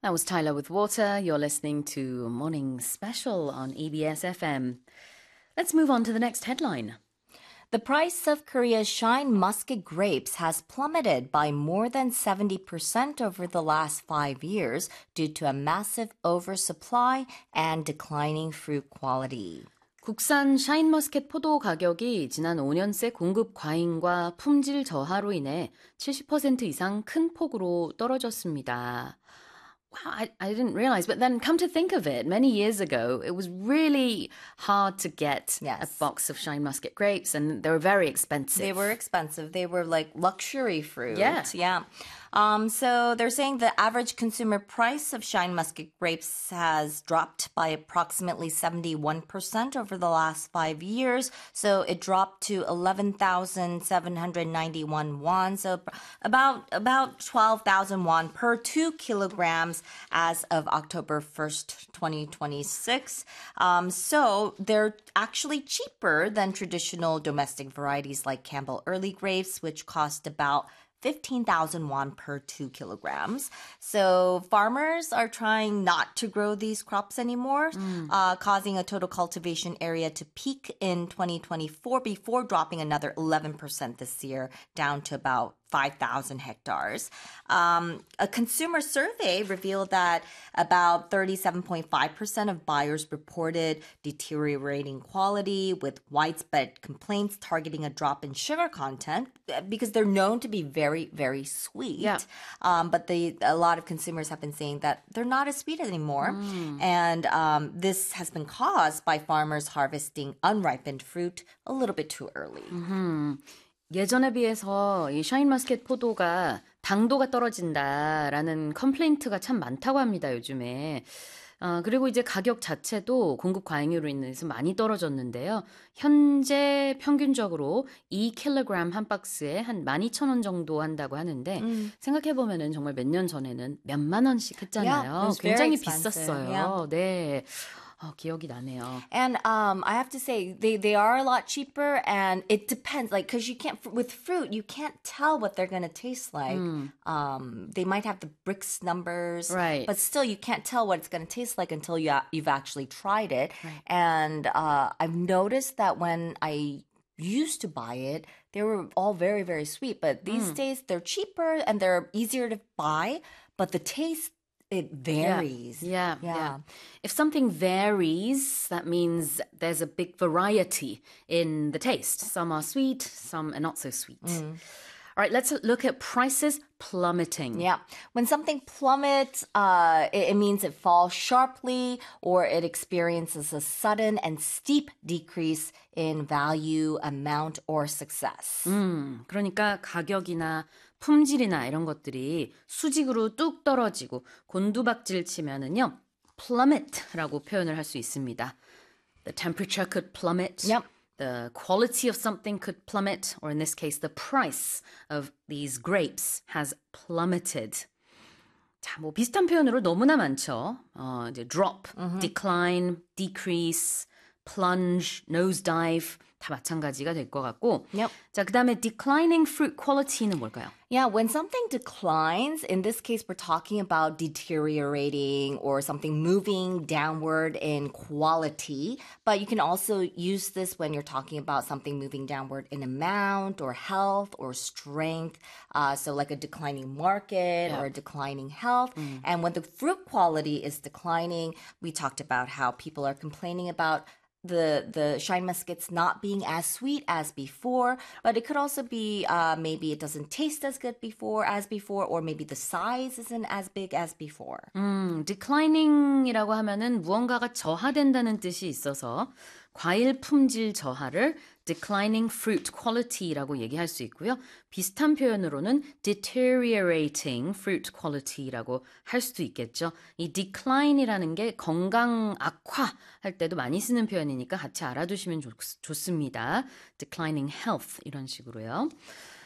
That was Tyler with Water. You're listening to Morning Special on EBS FM. Let's move on to the next headline. The price of Korea's Shine Muscat grapes has plummeted by more than 70% over the last 5 years due to a massive oversupply and declining fruit quality. 국산 샤인머스켓 포도 가격이 지난 5년새 공급 과잉과 품질 저하로 인해 70% 이상 큰 폭으로 떨어졌습니다. Wow, I didn't realize, but then come to think of it, many years ago, it was really hard to get a box of Shine Muscat grapes, and they were very expensive. They were expensive. They were like luxury fruit. Yeah. So they're saying the average consumer price of Shine Muscat grapes has dropped by approximately 71% over the last 5 years. So it dropped to 11,791 won. So about 12,000 won per 2 kilograms as of October 1st, 2026. So they're actually cheaper than traditional domestic varieties like Campbell Early grapes, which cost about 15,000 won per 2 kilograms. So farmers are trying not to grow these crops anymore, causing a total cultivation area to peak in 2024 before dropping another 11% this year, down to about 5,000 hectares. A consumer survey revealed that about 37.5% of buyers reported deteriorating quality, with widespread complaints targeting a drop in sugar content because they're known to be very, very sweet. Yeah. But a lot of consumers have been saying that they're not as sweet anymore. And this has been caused by farmers harvesting unripened fruit a little bit too early. 예전에 비해서 이 샤인머스켓 포도가 당도가 떨어진다라는 컴플레인트가 참 많다고 합니다, 요즘에. 그리고 이제 가격 자체도 공급 과잉으로 인해서 많이 떨어졌는데요. 현재 평균적으로 2kg 한 박스에 한 12,000원 정도 한다고 하는데 생각해보면은 정말 몇 년 전에는 몇만 원씩 했잖아요. 굉장히 비쌌어요. 네. 기억이 나네요. And I have to say, they are a lot cheaper, and it depends. Like, because you can't, with fruit, you can't tell what they're going to taste like. They might have the Brix numbers, right? But still, you can't tell what it's going to taste like until you've actually tried it. Right. And I've noticed that when I used to buy it, they were all very, very sweet. But these days, they're cheaper and they're easier to buy, but the taste, it varies. Yeah. If something varies, that means there's a big variety in the taste. Some are sweet, some are not so sweet. All right, let's look at prices plummeting. Yeah. When something plummets, it means it falls sharply or it experiences a sudden and steep decrease in value, amount, or success. 그러니까 가격이나 품질이나 이런 것들이 수직으로 뚝 떨어지고 곤두박질 치면은요, plummet라고 표현을 할 수 있습니다. The temperature could plummet. Yep. The quality of something could plummet, or in this case, the price of these grapes has plummeted. 자, 뭐 비슷한 표현으로 너무나 많죠. 이제 drop, decline, decrease, plunge, nosedive 다 마찬가지가 될 것 같고. Yep. 자, 그다음에 declining fruit quality는 뭘까요? Yeah, when something declines, in this case, we're talking about deteriorating or something moving downward in quality. But you can also use this when you're talking about something moving downward in amount or health or strength. So like a declining market or a declining health. And when the fruit quality is declining, we talked about how people are complaining about the Shine Muscats not being as sweet as before, but it could also be maybe it doesn't taste as good as before, or maybe the size isn't as big as before. declining이라고 하면은 무언가가 저하된다는 뜻이 있어서 과일 품질 저하를 declining fruit quality라고 얘기할 수 있고요. 비슷한 표현으로는 deteriorating fruit quality라고 할 수도 있겠죠. 이 decline이라는 게 건강 악화할 때도 많이 쓰는 표현이니까 같이 알아두시면 좋습니다. declining health 이런 식으로요.